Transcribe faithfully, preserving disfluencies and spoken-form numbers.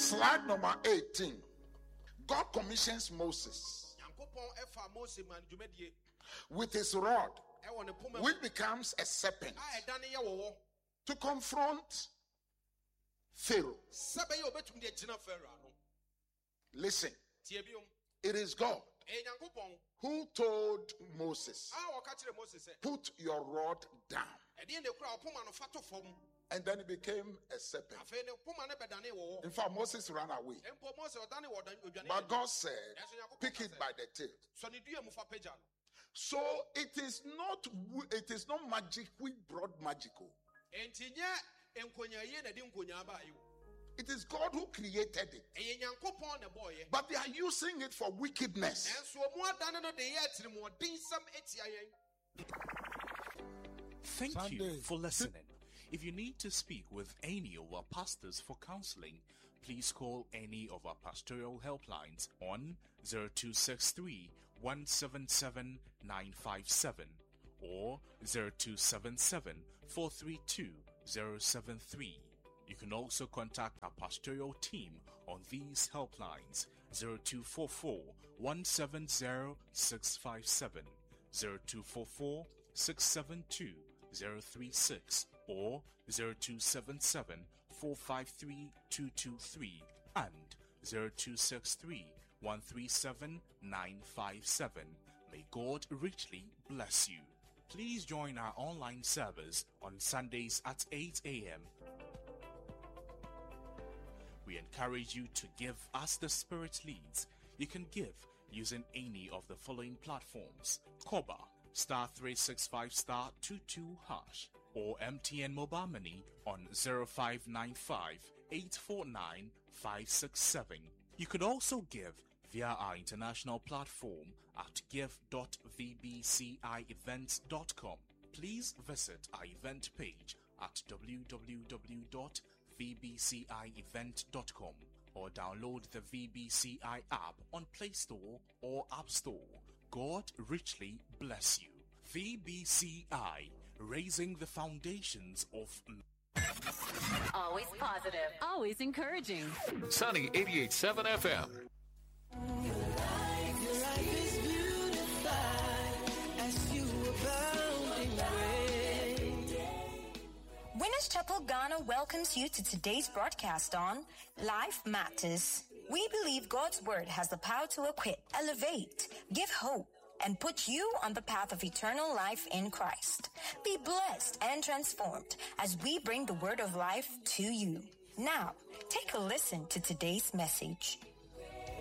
Slide number eighteen. God commissions Moses with his rod, which becomes a serpent, to confront Pharaoh. Listen, it is God who told Moses, put your rod down. And then it became a serpent. In fact, Moses ran away. But God said, pick it by the tail. So it is not it is not magic. We brought magical. It is God who created it. But they are using it for wickedness. Thank Sunday. you for listening. If you need to speak with any of our pastors for counseling, please call any of our pastoral helplines on zero two six three, one seven seven, nine five seven or zero two seven seven, four three two, zero seven three. You can also contact our pastoral team on these helplines: zero two four four, one seven zero, six five seven, zero two four four, six seven two, zero three six or zero two seven seven, four five three, two two three and zero two six three, one three seven, nine five seven. May God richly bless you. Please join our online service on Sundays at eight a.m. We encourage you to give as the Spirit leads. You can give using any of the following platforms: Koba, star three six five star two two hash, or M T N Mobile Money on zero five nine five, eight four nine, five six seven. You could also give via our international platform at give dot v b c i events dot com. Please visit our event page at w w w dot v b c i event dot com or download the V B C I app on Play Store or App Store. God richly bless you. V B C I, raising the foundations of... Always positive, always encouraging. Sunny eighty-eight point seven F M. Your life, your life is beautified as you abound in grace. Winners Chapel Ghana welcomes you to today's broadcast on Life Matters. We believe God's word has the power to equip, elevate, give hope, and put you on the path of eternal life in Christ. Be blessed and transformed as we bring the word of life to you. Now, take a listen to today's message.